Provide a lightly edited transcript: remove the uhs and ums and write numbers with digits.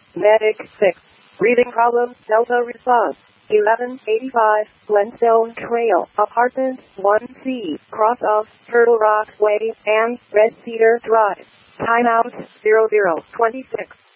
Medic 6. Breathing problem, Delta response. 1185, Glenstone Trail, Apartment 1C, cross of Turtle Rock Way and Red Cedar Drive. Timeout 0026.